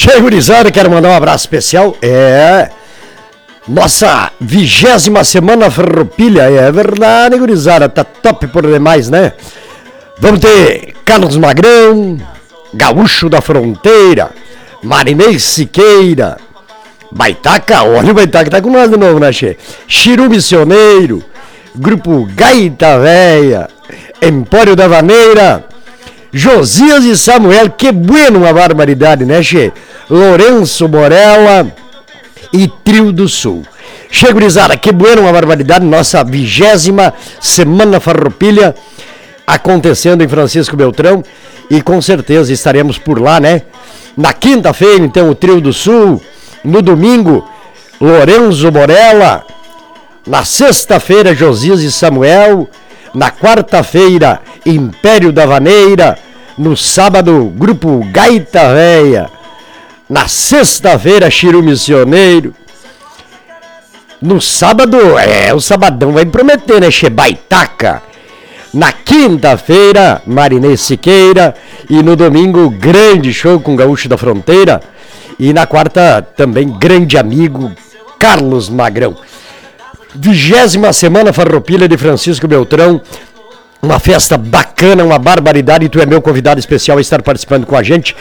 Cheio, gurizada, quero mandar um abraço especial. Nossa 20ª semana Farroupilha, é verdade, gurizada, tá top por demais, né? Vamos ter Carlos Magrão, Gaúcho da Fronteira, Marinês Siqueira, Baitaca, olha o Baitaca tá com nós de novo, né, Che? Chiru Missioneiro, Grupo Gaita Véia, Empório da Vaneira, Josias e Samuel, que bueno, uma barbaridade, né, Che? Lourenço Borella e Trio do Sul. Che, gurizada, que bueno, uma barbaridade, nossa 20ª semana Farroupilha acontecendo em Francisco Beltrão, e com certeza estaremos por lá, né? Na quinta-feira, então, o Trio do Sul. No domingo, Lourenço Borella. Na sexta-feira, Josias e Samuel. Na quarta-feira, Império da Vaneira. No sábado, Grupo Gaita Véia. Na sexta-feira, Chiru Missioneiro. No sábado, o sabadão vai prometer, né, Che? Baitaca. Na quinta-feira, Marinês Siqueira. E no domingo, grande show com Gaúcho da Fronteira. E na quarta, também grande amigo, Carlos Magrão. 20ª semana Farroupilha de Francisco Beltrão. Uma festa bacana, uma barbaridade. E tu é meu convidado especial a estar participando com a gente.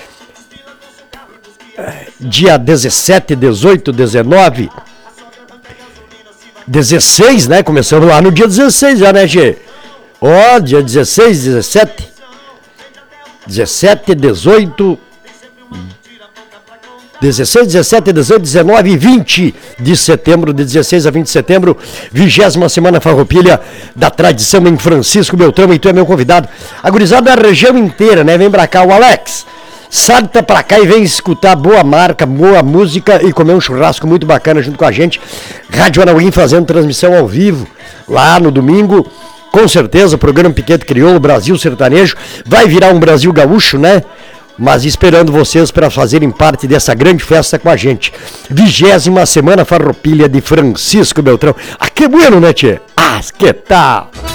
Dia 17, 18, 19, 16, né? Começamos lá no dia 16 já, né, Gê? Ó, dia 16, 17, 18, 16, 17, 18, 19 e 20 de setembro, de 16 a 20 de setembro, 20ª semana Farroupilha da tradição em Francisco Beltrão, e tu é meu convidado. A gurizada da região inteira, né? Vem pra cá, o Alex, salta pra cá e vem escutar boa marca, boa música e comer um churrasco muito bacana junto com a gente. Rádio Anauim fazendo transmissão ao vivo lá no domingo. Com certeza, o programa Piquete Crioulo, Brasil Sertanejo, vai virar um Brasil Gaúcho, né? Mas esperando vocês para fazerem parte dessa grande festa com a gente. 20ª semana Farroupilha de Francisco Beltrão. Ah, que bueno, né, tchê? Ah, que tal?